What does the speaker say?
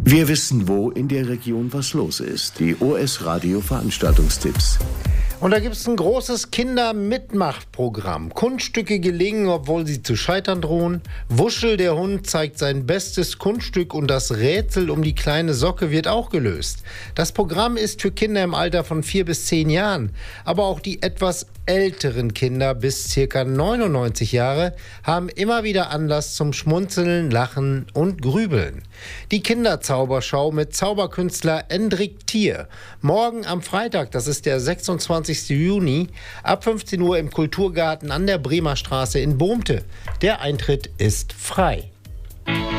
Wir wissen, wo in der Region was los ist. Die OS Radio Veranstaltungstipps. Und da gibt es ein großes Kindermitmachprogramm. Kunststücke gelingen, obwohl sie zu scheitern drohen. Wuschel, der Hund, zeigt sein bestes Kunststück und das Rätsel um die kleine Socke wird auch gelöst. Das Programm ist für Kinder im Alter von 4 bis 10 Jahren. Aber auch die etwas älteren Kinder bis ca. 99 Jahre haben immer wieder Anlass zum Schmunzeln, Lachen und Grübeln. Die Kinderzauberschau mit Zauberkünstler Endrik Thier. Morgen am Freitag, das ist der 26. Juni, ab 15 Uhr im Kulturgarten an der Bremer Straße in Bohmte. Der Eintritt ist frei.